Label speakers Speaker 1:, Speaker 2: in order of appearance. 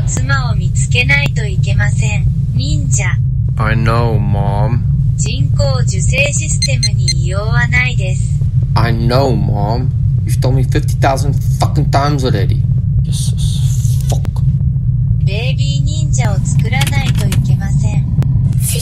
Speaker 1: 妻を見つけないといけません。忍者。
Speaker 2: I know, Mom.
Speaker 1: 人工授精システムに異様はないです。
Speaker 2: I know, Mom. You've told me 50,000 fucking times already.